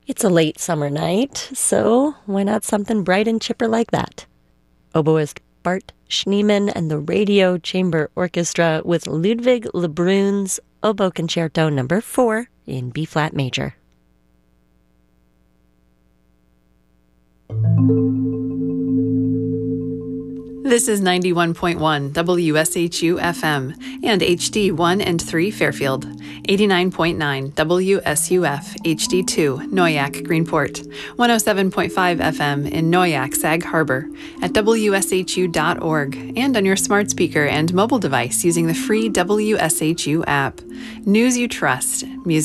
It's a late summer night, so why not something bright and chipper like that? Oboist Bart Schneemann and the Radio Chamber Orchestra with Ludwig Lebrun's Oboe Concerto No. 4 in B-flat major. This is 91.1 WSHU FM and HD 1 and 3 Fairfield, 89.9 WSUF HD2 Noyak Greenport, 107.5 FM in Noyak Sag Harbor, at WSHU.org, and on your smart speaker and mobile device using the free WSHU app. News you trust, music